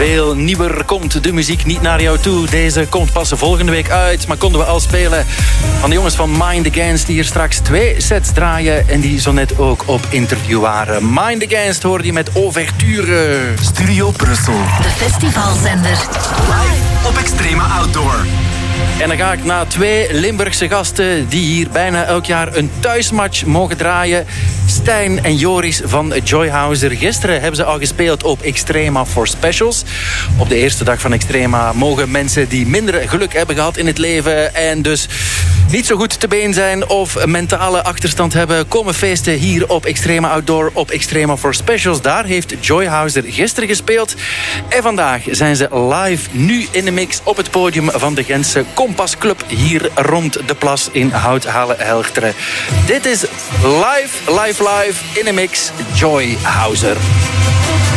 Veel nieuwer komt de muziek niet naar jou toe. Deze komt pas volgende week uit. Maar konden we al spelen van de jongens van Mind Against... die hier straks 2 sets draaien... en die zo net ook op interview waren. Mind Against hoorde je met Ouverture. Studio Brussel. De festivalzender. Live op Extrema Outdoor. En dan ga ik naar 2 Limburgse gasten... die hier bijna elk jaar een thuismatch mogen draaien. Stijn en Joris van Joyhouser. Gisteren hebben ze al gespeeld op Extrema for Specials. Op de eerste dag van Extrema mogen mensen die minder geluk hebben gehad in het leven... en dus niet zo goed te been zijn of mentale achterstand hebben... komen feesten hier op Extrema Outdoor, op Extrema for Specials. Daar heeft Joyhouser gisteren gespeeld. En vandaag zijn ze live nu in de mix op het podium van de Gentse Kompas Club... hier rond de plas in Houthalen-Helchteren. Dit is live in de mix Joyhouser.